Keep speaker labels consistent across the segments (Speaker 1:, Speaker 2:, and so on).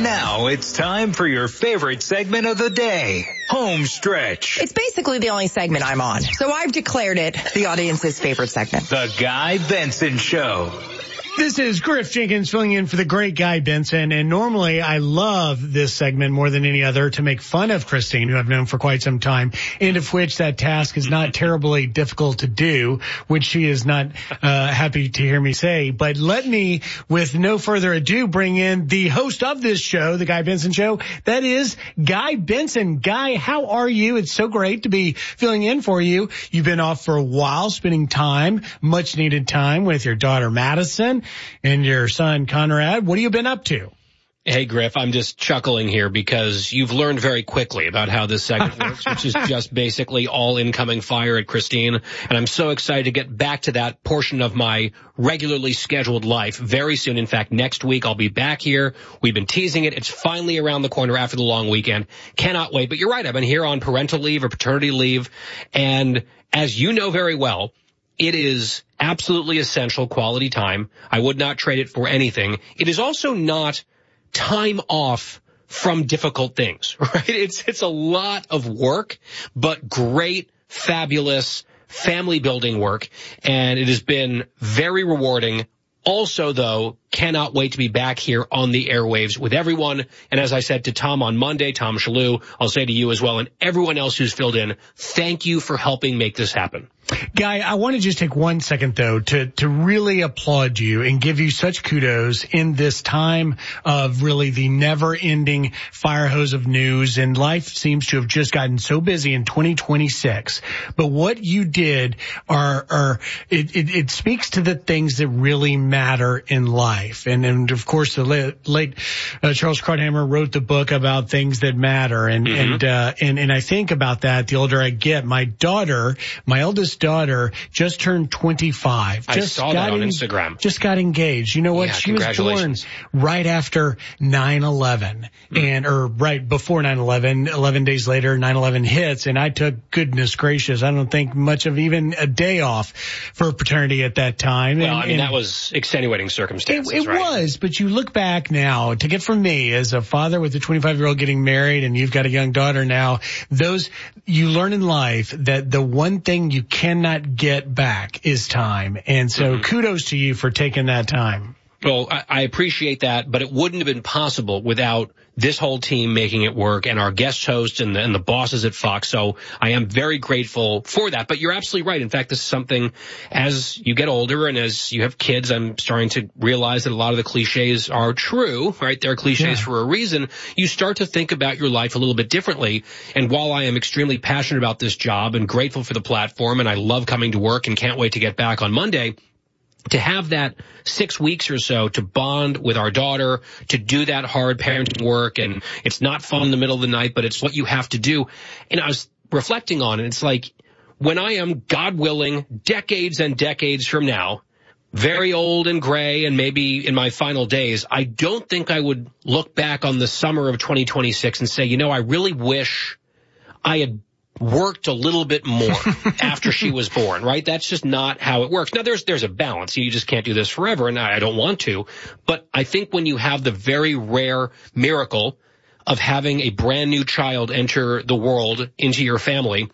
Speaker 1: And now it's time for your favorite segment of the day, Home Stretch.
Speaker 2: It's basically the only segment I'm on, so I've declared it the audience's favorite segment.
Speaker 1: The Guy Benson Show.
Speaker 3: This is Griff Jenkins filling in for the great Guy Benson, and normally I love this segment more than any other to make fun of Christine, who I've known for quite some time, and of which that task is not terribly difficult to do, which she is not happy to hear me say. But let me, with no further ado, bring in the host of this show, the Guy Benson Show. That is Guy Benson. Guy, how are you? It's so great to be filling in for you. You've been off for a while, spending time, much needed time with your daughter Madison and your son Conrad. What have you been up to?
Speaker 4: Hey, Griff, I'm just chuckling here because you've learned very quickly about how this segment works, which is just basically all incoming fire at Christine. And I'm so excited to get back to that portion of my regularly scheduled life very soon. In fact, next week I'll be back here. We've been teasing it. It's finally around the corner after the long weekend. Cannot wait. But you're right. I've been here on parental leave or paternity leave. And as you know very well, it is absolutely essential quality time. I would not trade it for anything. It is also not time off from difficult things, right? It's a lot of work, but great, fabulous family building work. And it has been very rewarding. Also, though, cannot wait to be back here on the airwaves with everyone. And as I said to Tom on Monday, Tom Shalhoub, I'll say to you as well and everyone else who's filled in, thank you for helping make this happen.
Speaker 3: Guy, I want to just take 1 second, though, to really applaud you and give you such kudos in this time of really the never-ending fire hose of news, and life seems to have just gotten so busy in 2026. But what you did it speaks to the things that really matter in life. And of course, the late Charles Krauthammer wrote the book about things that matter. And I think about that the older I get. My eldest daughter just turned 25.
Speaker 4: I saw that on Instagram.
Speaker 3: Just got engaged. You know what?
Speaker 4: Yeah,
Speaker 3: she was born right after 9/11 or right before 9/11. 11 days later, 9/11 hits, and I took, goodness gracious, I don't think much of even a day off for paternity at that time.
Speaker 4: Well, that was extenuating circumstances,
Speaker 3: It was, but you look back now, to get from me as a father with a 25-year-old getting married, and you've got a young daughter now, you learn in life that the one thing you cannot get back is time. And so kudos to you for taking that time.
Speaker 4: Well, I appreciate that, but it wouldn't have been possible without this whole team making it work and our guest hosts and the bosses at Fox. So I am very grateful for that. But you're absolutely right. In fact, this is something, as you get older and as you have kids, I'm starting to realize that a lot of the cliches are true, right? They're cliches for a reason. You start to think about your life a little bit differently. And while I am extremely passionate about this job and grateful for the platform, and I love coming to work and can't wait to get back on Monday, to have that 6 weeks or so to bond with our daughter, to do that hard parenting work, and it's not fun in the middle of the night, but it's what you have to do. And I was reflecting on it. It's like, when I am, God willing, decades and decades from now, very old and gray and maybe in my final days, I don't think I would look back on the summer of 2026 and say, I really wish I had worked a little bit more after she was born, right? That's just not how it works. Now, there's a balance. You just can't do this forever, and I don't want to. But I think when you have the very rare miracle of having a brand new child enter the world into your family,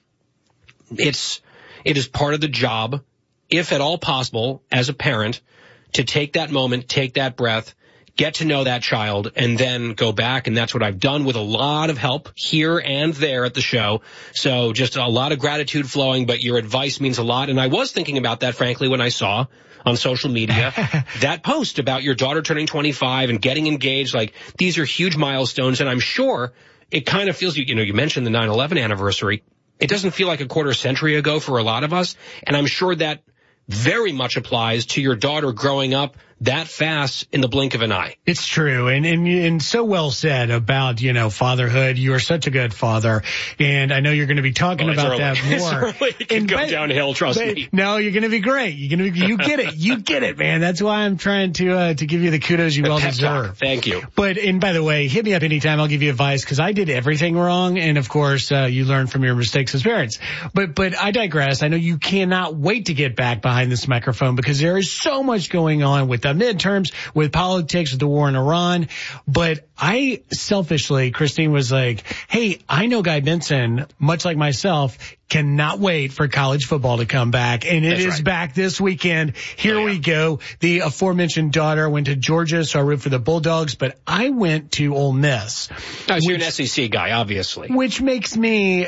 Speaker 4: it is part of the job, if at all possible, as a parent, to take that moment, take that breath, get to know that child, and then go back. And that's what I've done with a lot of help here and there at the show. So just a lot of gratitude flowing, but your advice means a lot. And I was thinking about that, frankly, when I saw on social media that post about your daughter turning 25 and getting engaged. Like, these are huge milestones. And I'm sure it kind of feels, you mentioned the 9/11 anniversary. It doesn't feel like a quarter century ago for a lot of us. And I'm sure that very much applies to your daughter growing up that fast in the blink of an eye.
Speaker 3: It's true. And so well said about, fatherhood. You are such a good father. And I know you're going to be talking about that more.
Speaker 4: It's early. It can go downhill, trust me.
Speaker 3: No, you're going to be great. You get it. You get it, man. That's why I'm trying to give you the kudos you well deserve.
Speaker 4: Thank you.
Speaker 3: And by the way, hit me up anytime. I'll give you advice, because I did everything wrong. And of course, you learn from your mistakes as parents. But I digress. I know you cannot wait to get back behind this microphone, because there is so much going on with midterms, with politics, with the war in Iran. But I selfishly, Christine, was like, hey, I know Guy Benson, much like myself, cannot wait for college football to come back. And it is back this weekend. Here we go. The aforementioned daughter went to Georgia, so I root for the Bulldogs, but I went to Ole Miss.
Speaker 4: You're an SEC guy, obviously.
Speaker 3: Which makes me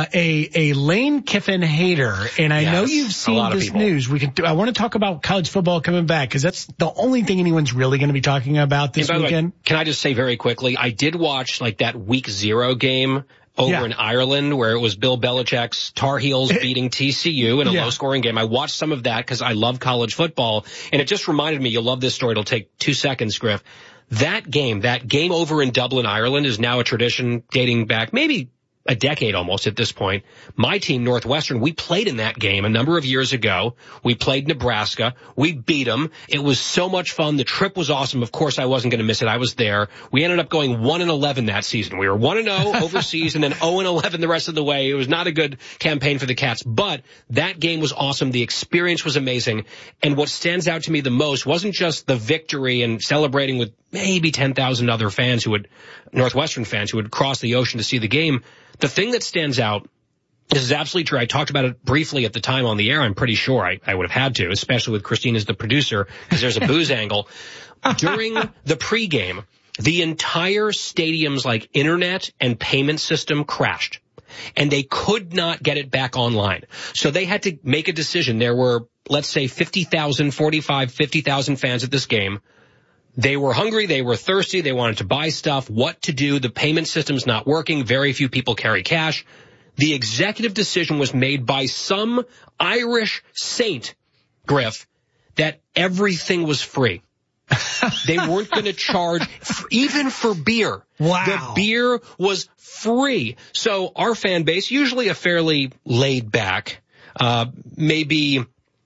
Speaker 3: a Lane Kiffin hater. And I know you've seen this news. I want to talk about college football coming back, because that's the only thing anyone's really going to be talking about this weekend.
Speaker 4: Can I just say very quickly, I did watch like that week 0 game over in Ireland, where it was Bill Belichick's Tar Heels beating TCU in a low-scoring game. I watched some of that because I love college football, and it just reminded me, you'll love this story, it'll take 2 seconds, Griff. That game over in Dublin, Ireland, is now a tradition dating back maybe a decade almost at this point. My team, Northwestern, we played in that game a number of years ago. We played Nebraska. We beat them. It was so much fun. The trip was awesome. Of course, I wasn't going to miss it. I was there. We ended up going 1-11 that season. We were 1-0 overseas and then 0-11 the rest of the way. It was not a good campaign for the Cats, but that game was awesome. The experience was amazing. And what stands out to me the most wasn't just the victory and celebrating with maybe 10,000 other fans Northwestern fans who would cross the ocean to see the game. The thing that stands out, this is absolutely true. I talked about it briefly at the time on the air. I'm pretty sure I would have had to, especially with Christine as the producer, because there's a booze angle. During the pregame, the entire stadium's internet and payment system crashed, and they could not get it back online. So they had to make a decision. There were, let's say, 50,000 fans at this game. They were hungry, they were thirsty, they wanted to buy stuff, what to do, the payment system's not working, very few people carry cash. The executive decision was made by some Irish saint, Griff, that everything was free. They weren't going to charge, even for beer.
Speaker 3: Wow.
Speaker 4: The beer was free. So our fan base, usually a fairly laid back, maybe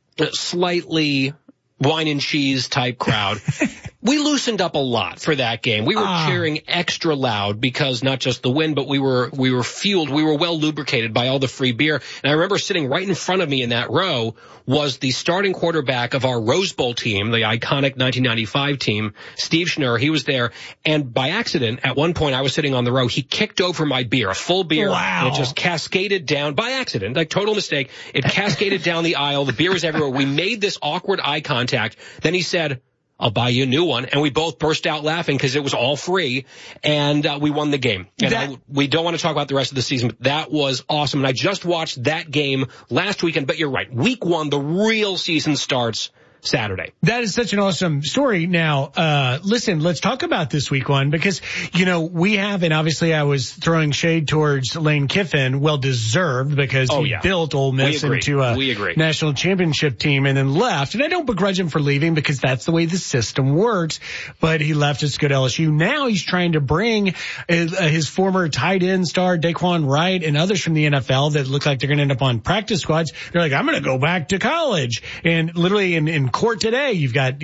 Speaker 4: slightly wine and cheese type crowd. We loosened up a lot for that game. We were cheering extra loud because not just the win, but we were fueled. We were well lubricated by all the free beer. And I remember sitting right in front of me in that row was the starting quarterback of our Rose Bowl team, the iconic 1995 team, Steve Schnurr. He was there. And by accident, at one point I was sitting on the row, he kicked over my beer, a full beer.
Speaker 3: Wow.
Speaker 4: And it just cascaded down by accident, total mistake. It cascaded down the aisle. The beer was everywhere. We made this awkward eye contact. Then he said, I'll buy you a new one. And we both burst out laughing because it was all free, and we won the game. And we don't want to talk about the rest of the season, but that was awesome. And I just watched that game last weekend, but you're right. Week 1, the real season starts Saturday.
Speaker 3: That is such an awesome story. Now, listen, let's talk about this week 1 because, we have, and obviously I was throwing shade towards Lane Kiffin, well deserved, because he built Ole Miss into a national championship team and then left. And I don't begrudge him for leaving because that's the way the system works, but he left us to go to LSU. Now he's trying to bring his former tight end star, Daquan Wright, and others from the NFL that look like they're going to end up on practice squads. They're like, I'm going to go back to college. And literally in court today, you've got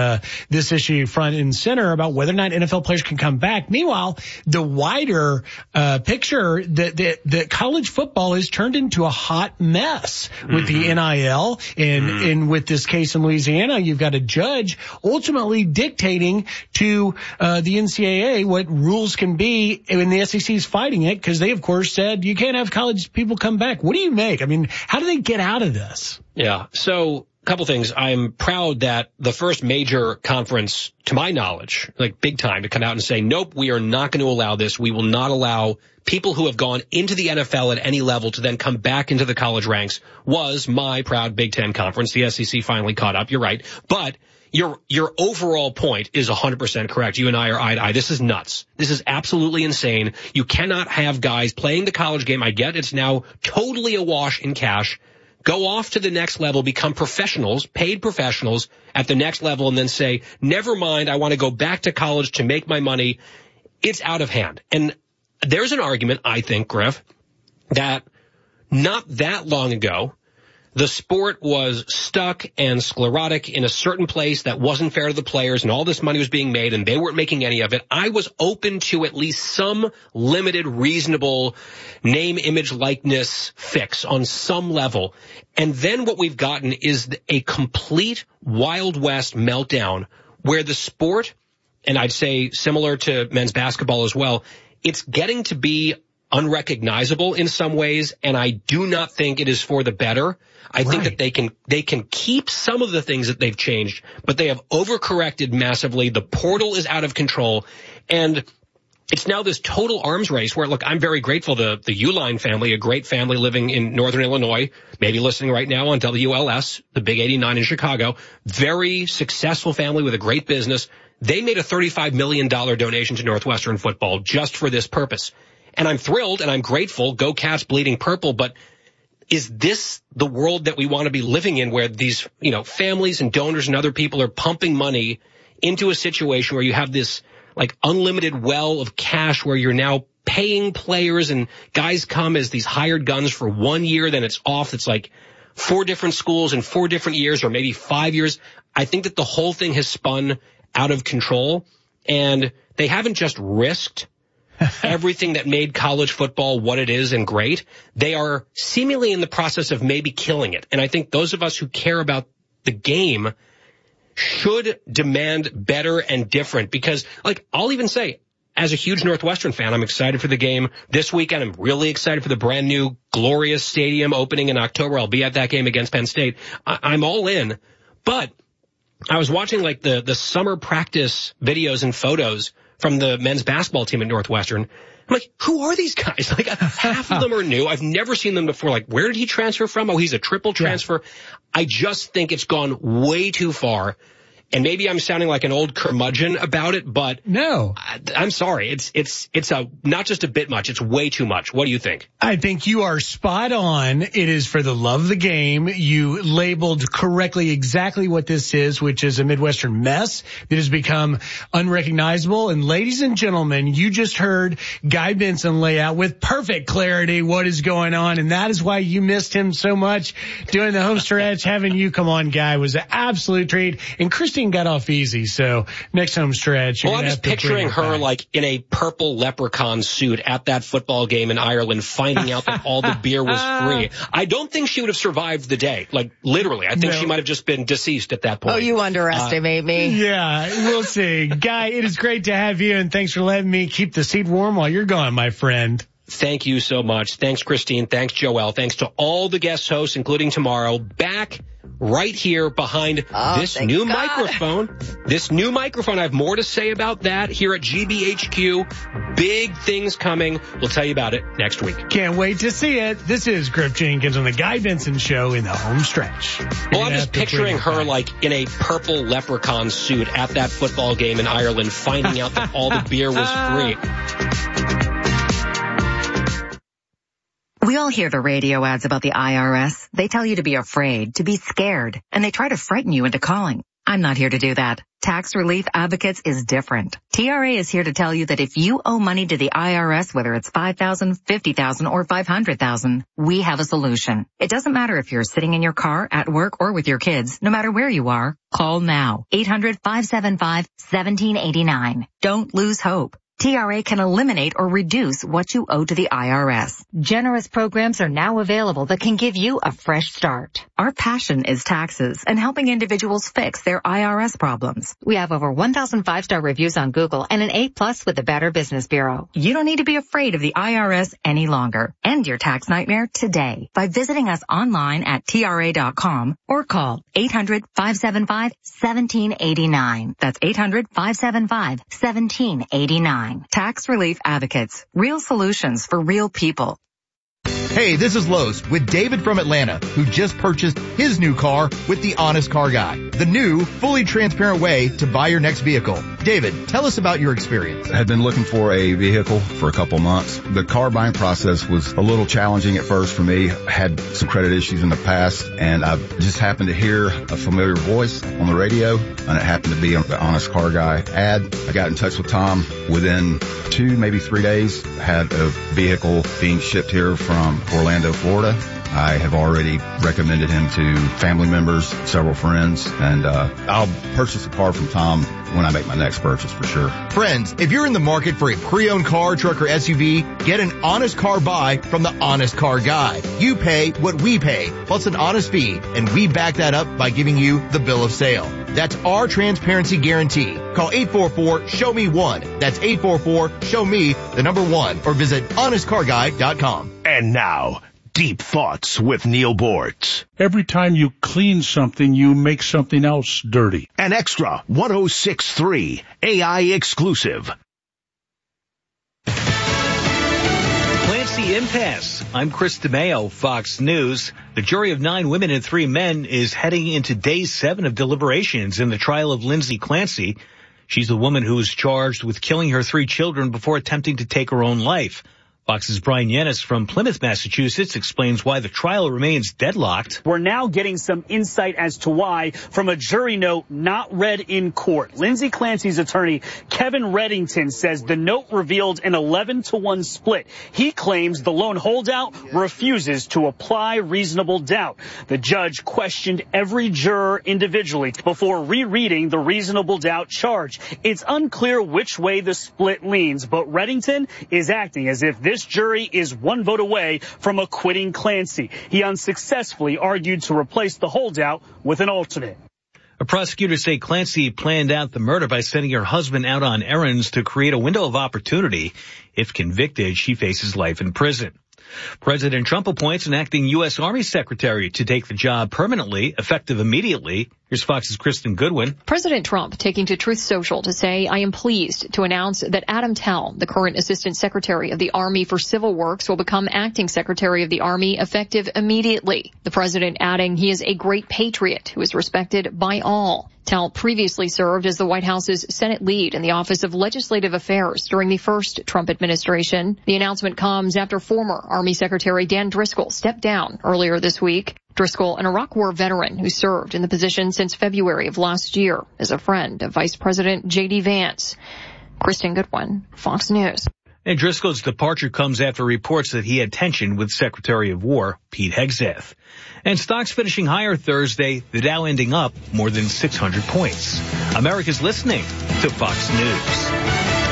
Speaker 3: this issue front and center about whether or not NFL players can come back. Meanwhile, the wider picture that college football has turned into a hot mess with the NIL and with this case in Louisiana. You've got a judge ultimately dictating to the NCAA what rules can be, and the SEC is fighting it because they, of course, said you can't have college people come back. What do you make? I mean, how do they get out of this?
Speaker 4: Yeah, so couple things. I'm proud that the first major conference, to my knowledge, big time, to come out and say, nope, we are not going to allow this. We will not allow people who have gone into the NFL at any level to then come back into the college ranks, was my proud Big Ten conference. The SEC finally caught up. You're right. But your overall point is 100% correct. You and I are eye to eye. This is nuts. This is absolutely insane. You cannot have guys playing the college game. I get it's now totally awash in cash. Go off to the next level, become professionals, paid professionals at the next level, and then say, never mind, I want to go back to college to make my money. It's out of hand. And there's an argument, I think, Griff, that not that long ago, the sport was stuck and sclerotic in a certain place that wasn't fair to the players, and all this money was being made and they weren't making any of it, I was open to at least some limited, reasonable name, image, likeness fix on some level. And then what we've gotten is a complete Wild West meltdown where the sport, and I'd say similar to men's basketball as well, it's getting to be unrecognizable in some ways, and I do not think it is for the better. I think that they can keep some of the things that they've changed, but they have overcorrected massively. The portal is out of control, and it's now this total arms race where, look, I'm very grateful to the Uline family, a great family living in northern Illinois, maybe listening right now on WLS, the Big 89 in Chicago, very successful family with a great business. They made a $35 million donation to Northwestern football just for this purpose. And I'm thrilled and I'm grateful. Go Cats, bleeding purple. But is this the world that we want to be living in, where these, families and donors and other people are pumping money into a situation where you have this like unlimited well of cash where you're now paying players and guys come as these hired guns for 1 year, then it's off. It's like 4 different schools in 4 different years, or maybe 5 years. I think that the whole thing has spun out of control, and they haven't just risked everything that made college football what it is and great. They are seemingly in the process of maybe killing it. And I think those of us who care about the game should demand better and different, because, I'll even say, as a huge Northwestern fan, I'm excited for the game this weekend. I'm really excited for the brand new glorious stadium opening in October. I'll be at that game against Penn State. I'm all in. But I was watching the summer practice videos and photos from the men's basketball team at Northwestern. I'm like, who are these guys? Half of them are new. I've never seen them before. Where did he transfer from? Oh, he's a triple transfer. Yeah. I just think it's gone way too far. And maybe I'm sounding like an old curmudgeon about it, but
Speaker 3: no,
Speaker 4: I'm sorry. It's not just a bit much. It's way too much. What do you think?
Speaker 3: I think you are spot on. It is for the love of the game. You labeled correctly exactly what this is, which is a Midwestern mess that has become unrecognizable. And ladies and gentlemen, you just heard Guy Benson lay out with perfect clarity what is going on. And that is why you missed him so much during the home stretch. Having you come on, Guy, was an absolute treat. And Christine got off easy, so next home stretch.
Speaker 4: Well, I'm just picturing her in a purple leprechaun suit at that football game in Ireland, finding out that all the beer was free. I don't think she would have survived the day. Literally. I think she might have just been deceased at that point.
Speaker 2: Oh, you underestimate me.
Speaker 3: Yeah, we'll see. Guy, it is great to have you, and thanks for letting me keep the seat warm while you're gone, my friend.
Speaker 4: Thank you so much. Thanks, Christine. Thanks, Joelle. Thanks to all the guest hosts, including tomorrow, back right here behind this new microphone. This new microphone. I have more to say about that here at GBHQ. Big things coming. We'll tell you about it next week.
Speaker 3: Can't wait to see it. This is Griff Jenkins on the Guy Benson Show in the home stretch.
Speaker 4: Well, I'm just picturing her in a purple leprechaun suit at that football game in Ireland, finding out that all the beer was free.
Speaker 5: We all hear the radio ads about the IRS. They tell you to be afraid, to be scared, and they try to frighten you into calling. I'm not here to do that. Tax Relief Advocates is different. TRA is here to tell you that if you owe money to the IRS, whether it's $5,000, $50,000, or $500,000, we have a solution. It doesn't matter if you're sitting in your car, at work, or with your kids. No matter where you are, call now. 800-575-1789. Don't lose hope. TRA can eliminate or reduce what you owe to the IRS. Generous programs are now available that can give you a fresh start. Our passion is taxes and helping individuals fix their IRS problems. We have over 1,000 5-star reviews on Google and an A+ with the Better Business Bureau. You don't need to be afraid of the IRS any longer. End your tax nightmare today by visiting us online at TRA.com or call 800-575-1789. That's 800-575-1789. Tax Relief Advocates. Real solutions for real people.
Speaker 6: Hey, this is Los with David from Atlanta, who just purchased his new car with the Honest Car Guy, the new, fully transparent way to buy your next vehicle. David, tell us about your experience.
Speaker 7: I had been looking for a vehicle for a couple months. The car buying process was a little challenging at first for me. I had some credit issues in the past, and I just happened to hear a familiar voice on the radio, and it happened to be on the Honest Car Guy ad. I got in touch with Tom. Within 2, maybe 3 days, I had a vehicle being shipped here from Orlando, Florida. I have already recommended him to family members, several friends, and I'll purchase a car from Tom when I make my next purchase for sure.
Speaker 6: Friends, if you're in the market for a pre-owned car, truck, or SUV, get an honest car buy from the Honest Car Guy. You pay what we pay, plus an honest fee, and we back that up by giving you the bill of sale. That's our transparency guarantee. Call 844-SHOW-ME-1. That's 844-SHOW-ME1, or visit honestcarguy.com.
Speaker 8: And now, Deep Thoughts with Neil Bortz. Every time you clean something, you make something else dirty. An extra 106.3 AI exclusive.
Speaker 9: Clancy Impasse. I'm Chris DeMeo, Fox News. The jury of 9 women and 3 men is heading into day 7 of deliberations in the trial of Lindsay Clancy. She's the woman who was charged with killing her 3 children before attempting to take her own life. Fox's Brian Yennis from Plymouth, Massachusetts, explains why the trial remains deadlocked.
Speaker 10: We're now getting some insight as to why from a jury note not read in court. Lindsay Clancy's attorney, Kevin Reddington, says the note revealed an 11-to-1 split. He claims the lone holdout refuses to apply reasonable doubt. The judge questioned every juror individually before rereading the reasonable doubt charge. It's unclear which way the split leans, but Reddington is acting as if this jury is 1 vote away from acquitting Clancy. He unsuccessfully argued to replace the holdout with an alternate.
Speaker 9: A prosecutor say Clancy planned out the murder by sending her husband out on errands to create a window of opportunity. If convicted, she faces life in prison. President Trump appoints an acting U.S. Army secretary to take the job permanently, effective immediately. Here's Fox's Kristen Goodwin.
Speaker 11: President Trump taking to Truth Social to say, I am pleased to announce that Adam Tell, the current Assistant Secretary of the Army for Civil Works, will become Acting Secretary of the Army effective immediately. The president adding he is a great patriot who is respected by all. Tell previously served as the White House's Senate lead in the Office of Legislative Affairs during the first Trump administration. The announcement comes after former Army Secretary Dan Driscoll stepped down earlier this week. Driscoll, an Iraq War veteran who served in the position since February of last year, is a friend of Vice President J.D. Vance. Kristen Goodwin, Fox News.
Speaker 9: And Driscoll's departure comes after reports that he had tension with Secretary of War Pete Hegseth. And stocks finishing higher Thursday, the Dow ending up more than 600 points. America's listening to Fox News.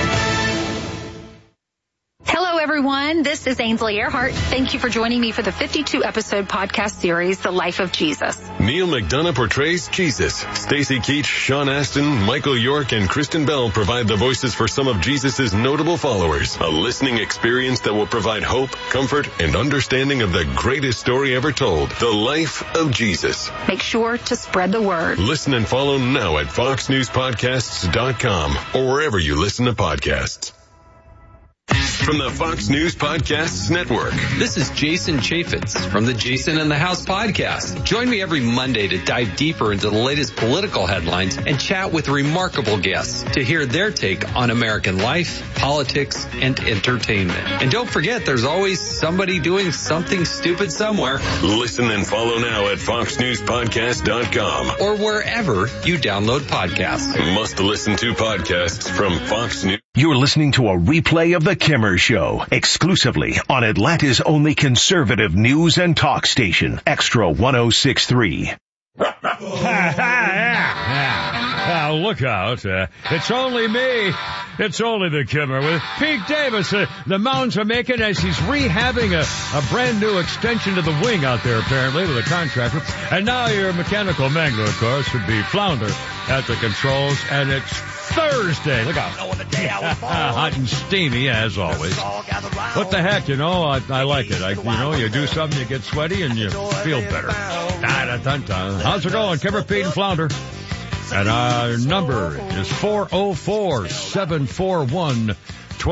Speaker 12: Hello, everyone. This is Ainsley Earhart. Thank you for joining me for the 52-episode podcast series, The Life of Jesus.
Speaker 13: Neil McDonough portrays Jesus. Stacey Keach, Sean Astin, Michael York, and Kristen Bell provide the voices for some of Jesus' notable followers. A listening experience that will provide hope, comfort, and understanding of the greatest story ever told, The Life of Jesus.
Speaker 12: Make sure to spread the word.
Speaker 13: Listen and follow now at foxnewspodcasts.com or wherever you listen to podcasts. From the Fox News Podcasts Network.
Speaker 14: This is Jason Chaffetz from the Jason in the House podcast. Join me every Monday to dive deeper into the latest political headlines and chat with remarkable guests to hear their take on American life, politics, and entertainment. And don't forget, there's always somebody doing something stupid somewhere.
Speaker 13: Listen and follow now at foxnewspodcast.com
Speaker 14: or wherever you download podcasts.
Speaker 13: Must listen to podcasts from Fox News.
Speaker 8: You're listening to a replay of The Kimmer Show, exclusively on Atlanta's only conservative news and talk station, Extra 106.3.
Speaker 15: Look out. It's only me. It's only the Kimmer with Pete Davis. The mounds are making as he's rehabbing a brand new extension to the wing out there, apparently, with a contractor. And now your mechanical mangler, of course, would be Flounder at the controls. And it's Thursday. Look out. Hot and steamy, as always. What the heck, you know, I like it. You do something, you get sweaty, and you feel better. How's it going, Kimmer, Pete, and Flounder? And our number is 404-741-1230.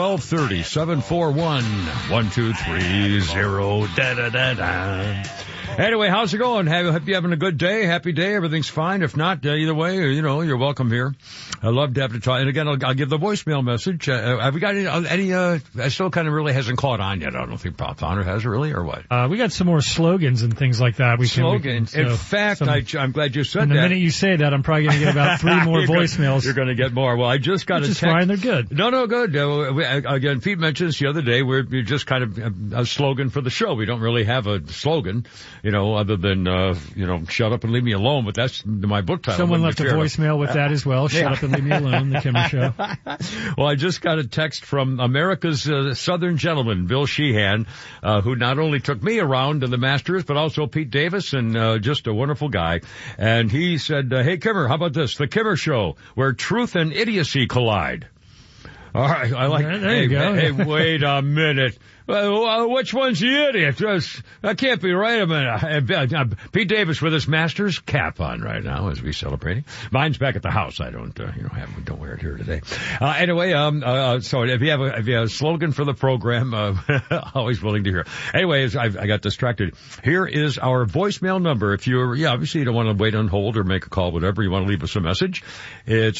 Speaker 15: 741-1230. Anyway, how's it going? Hope you're having a good day, happy day, everything's fine. If not, either way, you're welcome here. I love to have to talk. And again, I'll give the voicemail message. Have we got any I still kind of really hasn't caught on yet. I don't think Pop Founder has really, or what?
Speaker 16: We got some more slogans and things like that.
Speaker 15: Slogans. In fact, I'm glad you said that.
Speaker 16: The minute you say that, I'm probably going to get about 3 more voicemails.
Speaker 15: You're going to get more. Well, I just got a text.
Speaker 16: Fine, they're good.
Speaker 15: No, good. Again, Pete mentioned this the other day. We're just kind of a slogan for the show. We don't really have a slogan, other than, shut up and leave me alone. But that's my book title.
Speaker 16: Someone left a voicemail with that as well. Shut up and leave me alone, the Kimmer Show.
Speaker 15: Well, I just got a text from America's Southern gentleman, Bill Sheehan, who not only took me around to the Masters, but also Pete Davis, and just a wonderful guy. And he said, hey, Kimmer, how about this? The Kimmer Show, where truth and idiocy collide. All right, I like it.
Speaker 16: There you go.
Speaker 15: Hey, wait a minute. Which one's the idiot? That can't be right. A minute. Pete Davis with his Masters cap on right now as we celebrating. Mine's back at the house. I don't wear it here today. Anyway, so if you have a slogan for the program, always willing to hear. Anyways, I got distracted. Here is our voicemail number. If obviously you don't want to wait on hold or make a call, whatever, you want to leave us a message. It's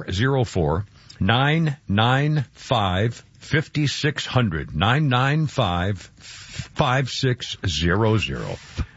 Speaker 15: 404-995-5600. 995-5600.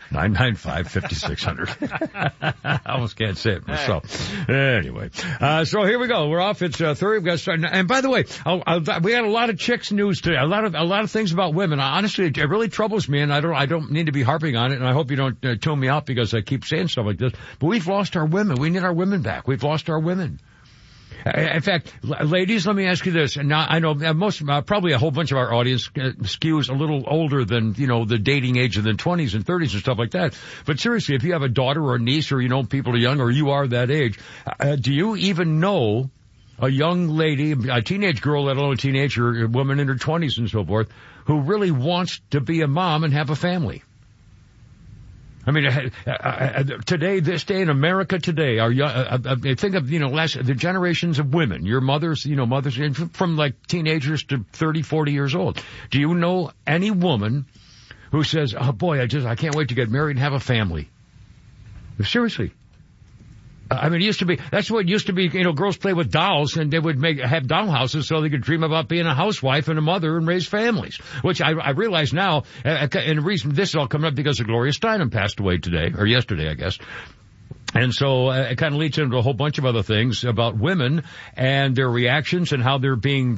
Speaker 15: 995-5600. I almost can't say it myself. Anyway, so here we go. We're off. It's Thursday. We've got to start. And by the way, we had a lot of chicks news today. A lot of things about women. Honestly, it really troubles me, and I don't need to be harping on it. And I hope you don't tune me out because I keep saying stuff like this. But we've lost our women. We need our women back. We've lost our women. In fact, ladies, let me ask you this. And now I know probably a whole bunch of our audience skews a little older than, the dating age of the 20s and 30s and stuff like that. But seriously, if you have a daughter or a niece or, people are young or you are that age, do you even know a young lady, a teenage girl, let alone a teenager, a woman in her 20s and so forth, who really wants to be a mom and have a family? I mean, today, this day in America today, think of, the generations of women, your mothers, mothers from like teenagers to 30, 40 years old. Do you know any woman who says, oh boy, I can't wait to get married and have a family? Seriously. I mean, that's what it used to be, girls play with dolls and they would have doll houses so they could dream about being a housewife and a mother and raise families, which I realize now, and the reason this is all coming up because of Gloria Steinem passed away today, or yesterday, I guess. And so it kind of leads into a whole bunch of other things about women and their reactions and how they're being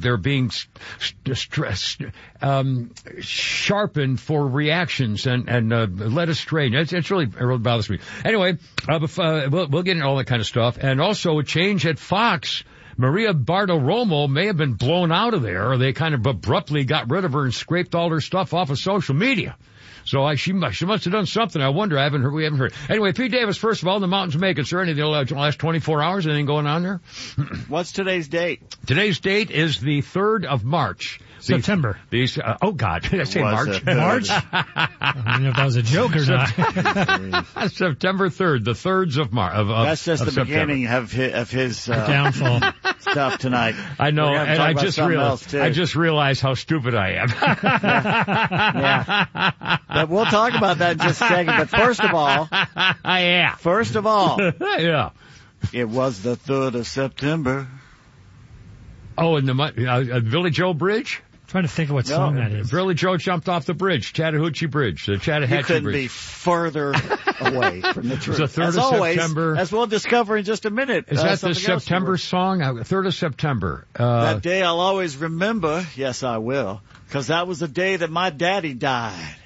Speaker 15: sharpened for reactions and led astray. It really bothers me. Anyway, we'll get into all that kind of stuff. And also a change at Fox. Maria Bartiromo may have been blown out of there, or they kind of abruptly got rid of her and scraped all her stuff off of social media. So she must have done something. I wonder. We haven't heard. Anyway, Pete Davis, first of all, the mountains make it, sir. Anything the last 24 hours? Anything going on there?
Speaker 17: What's today's date?
Speaker 15: Today's date is the 3rd of March.
Speaker 16: September.
Speaker 15: Oh God, did I say March?
Speaker 16: March? I don't know if that was a joke or not.
Speaker 15: September 3rd, the 3rds of March.
Speaker 17: That's just the beginning of his
Speaker 16: downfall
Speaker 17: stuff tonight.
Speaker 15: I know, and I just realized how stupid I am.
Speaker 17: Yeah. But we'll talk about that in just a second. But first of all,
Speaker 15: yeah.
Speaker 17: Yeah. It was the 3rd of September.
Speaker 15: Oh, and the Billy Joe Bridge?
Speaker 16: I'm trying to think of what song that is.
Speaker 15: Billy Joe jumped off the bridge, Chattahoochee Bridge, the Chattahoochee Bridge.
Speaker 17: You couldn't be further away from the truth.
Speaker 15: It's the 3rd
Speaker 17: as
Speaker 15: of
Speaker 17: always,
Speaker 15: September.
Speaker 17: As we'll discover in just a minute.
Speaker 15: Is that the September song? 3rd of September.
Speaker 17: That day I'll always remember. Yes, I will. Because that was the day that my daddy died.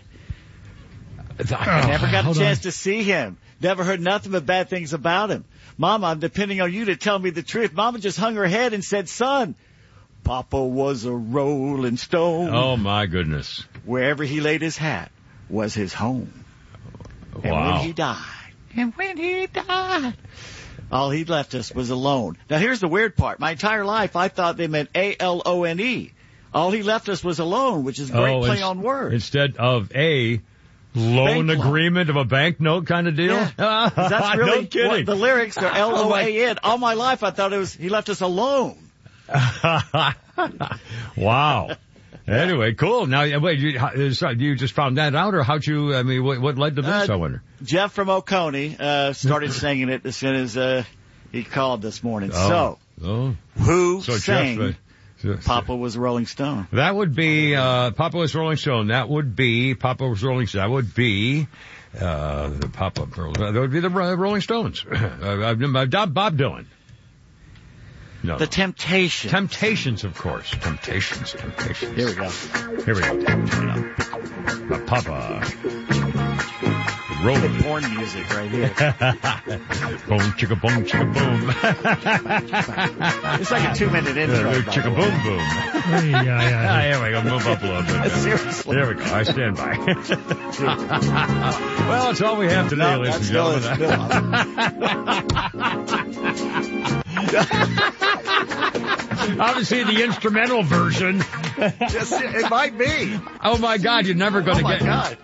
Speaker 17: I never got a chance to see him. Never heard nothing but bad things about him. Mama, I'm depending on you to tell me the truth. Mama just hung her head and said, son, Papa was a rolling stone.
Speaker 15: Oh, my goodness.
Speaker 17: Wherever he laid his hat was his home.
Speaker 15: Wow.
Speaker 17: And when he died, all he left us was alone. Now, here's the weird part. My entire life, I thought they meant A-L-O-N-E. All he left us was alone, which is a great play on words.
Speaker 15: Instead of a loan agreement of a banknote kind of deal?
Speaker 17: Yeah. That's really
Speaker 15: no kidding.
Speaker 17: The lyrics are L-O-A-N. All my life, I thought it was he left us alone.
Speaker 15: Wow. Anyway, cool. Now, wait, you just found that out, or how'd you? I mean, what led to this? I wonder.
Speaker 17: Jeff from Oconee started singing it as soon as he called this morning. Who sang Papa Was a Rolling Stone?
Speaker 15: That would be Papa Was Rolling Stone. That would be Papa Was Rolling Stone. That would be the Papa. That would be the Rolling Stones. Bob Dylan. No.
Speaker 17: The Temptations.
Speaker 15: Temptations, of course. Temptations.
Speaker 17: Here we go.
Speaker 15: Papa. Rolling.
Speaker 17: Porn music right here.
Speaker 15: Boom, chicka boom, chicka boom.
Speaker 17: It's like a 2-minute intro.
Speaker 15: Chicka boom, boom. Here we go. Move up a little bit.
Speaker 17: Seriously.
Speaker 15: There we go. I stand by. Well, that's all we have today, ladies and gentlemen. Obviously, the instrumental version.
Speaker 17: Yes, it might be.
Speaker 15: Oh my God! You're never going to get.
Speaker 17: God.